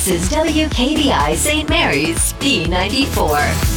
This is WKBI St. Mary's B94.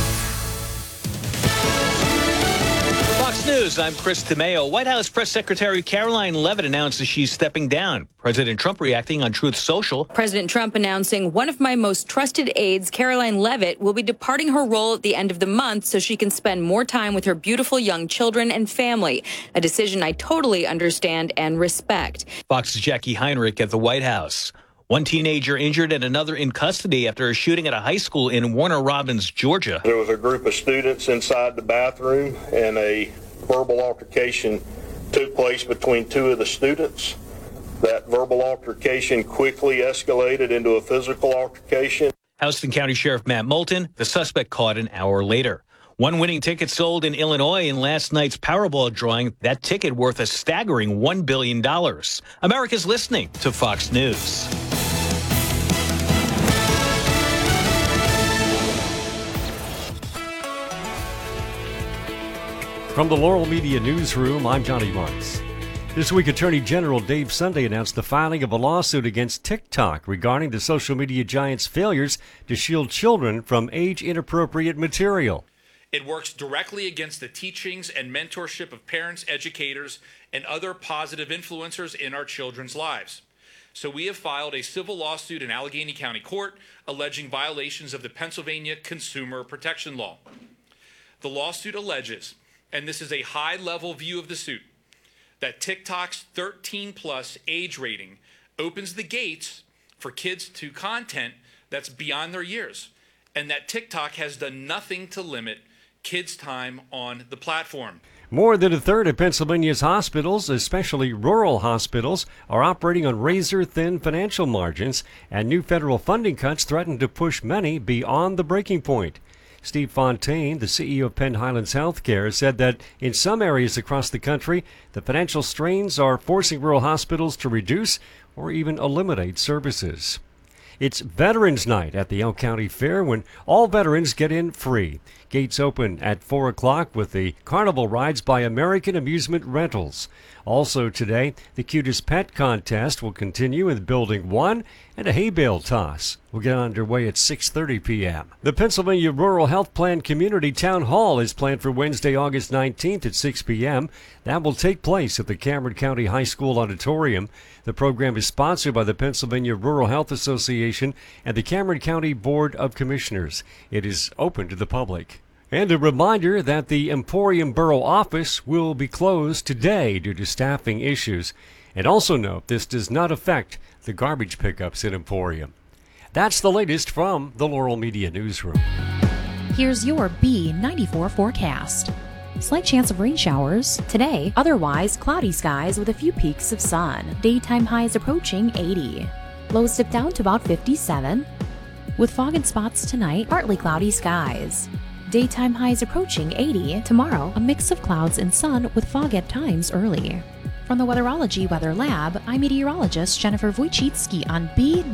Fox News, I'm Chris DeMeo. White House Press Secretary Caroline Leavitt announces she's stepping down. President Trump reacting on Truth Social. President Trump announcing one of my most trusted aides, Caroline Leavitt, will be departing her role at the end of the month so she can spend more time with her beautiful young children and family, a decision I totally understand and respect. Fox's Jackie Heinrich at the White House. One teenager injured and another in custody after a shooting at a high school in Warner Robins, Georgia. There was a group of students inside the bathroom, and a verbal altercation took place between two of the students. That verbal altercation quickly escalated into a physical altercation. Houston County Sheriff Matt Moulton, the suspect caught an hour later. One winning ticket sold in Illinois in last night's Powerball drawing, that ticket worth a staggering $1 billion. America's listening to Fox News. From the Laurel Media Newsroom, I'm Johnny Marks. This week, Attorney General Dave Sunday announced the filing of a lawsuit against TikTok regarding the social media giant's failures to shield children from age-inappropriate material. It works directly against the teachings and mentorship of parents, educators, and other positive influencers in our children's lives. So we have filed a civil lawsuit in Allegheny County Court alleging violations of the Pennsylvania Consumer Protection Law. The lawsuit alleges, and this is a high-level view of the suit, that TikTok's 13-plus age rating opens the gates for kids to content that's beyond their years, and that TikTok has done nothing to limit kids' time on the platform. More than a third of Pennsylvania's hospitals, especially rural hospitals, are operating on razor-thin financial margins, and new federal funding cuts threaten to push many beyond the breaking point. Steve Fontaine, the CEO of Penn Highlands Healthcare, said that in some areas across the country, the financial strains are forcing rural hospitals to reduce or even eliminate services. It's Veterans Night at the Elk County Fair when all veterans get in free. Gates open at 4 o'clock with the carnival rides by American Amusement Rentals. Also today, the Cutest Pet Contest will continue in Building 1 and a hay bale toss will get underway at 6:30 p.m. The Pennsylvania Rural Health Plan Community Town Hall is planned for Wednesday, August 19th at 6 p.m. That will take place at the Cameron County High School Auditorium. The program is sponsored by the Pennsylvania Rural Health Association and the Cameron County Board of Commissioners. It is open to the public. And a reminder that the Emporium Borough office will be closed today due to staffing issues. And also note, this does not affect the garbage pickups in Emporium. That's the latest from the Laurel Media Newsroom. Here's your B94 forecast. Slight chance of rain showers today, otherwise cloudy skies with a few peaks of sun. Daytime highs approaching 80. Lows dip down to about 57. With fog in spots tonight, partly cloudy skies. Daytime highs approaching 80. Tomorrow, a mix of clouds and sun with fog at times early. From the Weatherology Weather Lab, I'm meteorologist Jennifer Wojcicki on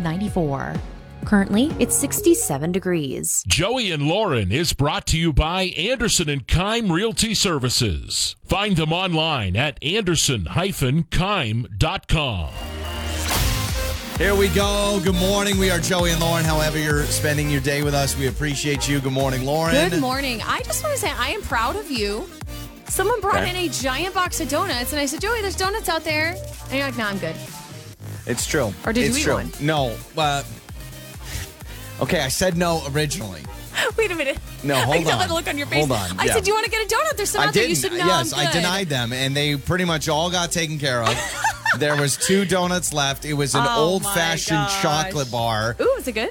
B94. Currently, it's 67 degrees. Joey and Lauren is brought to you by Anderson & Keim Realty Services. Find them online at anderson-keim.com. Here we go. Good morning. We are Joey and Lauren. However you're spending your day with us, we appreciate you. Good morning, Lauren. Good morning. I just want to say I am proud of you. Someone brought in a giant box of donuts, and I said, Joey, there's donuts out there. And you're like, no, I'm good. It's true. Or did you eat one? No. Okay, I said no originally. Wait a minute. No, hold on. I can tell by the look on your face. Hold on. I said, do you want to get a donut? There's some out there. You said, no, yes, I'm good. I denied them, and they pretty much all got taken care of. There was 2 donuts left. It was an old-fashioned chocolate bar. Ooh, is it good?